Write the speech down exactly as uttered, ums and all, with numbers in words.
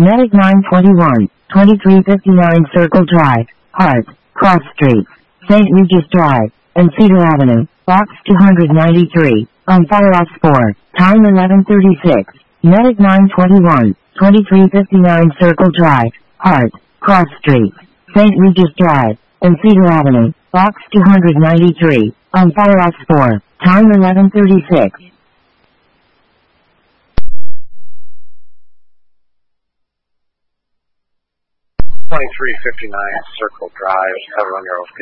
Medic nine twenty-one, twenty-three fifty-nine Circle Drive, Hart, Cross Street, Saint Regis Drive, and Cedar Avenue, Box two ninety-three, on fire off spore, time eleven thirty-six. Medic nine twenty-one, twenty-three fifty-nine Circle Drive, Hart, Cross Street, Saint Regis Drive, and Cedar Avenue, Box two ninety-three, on fire off spore, time eleven thirty-six. twenty-three fifty-nine Circle Drive, cover on your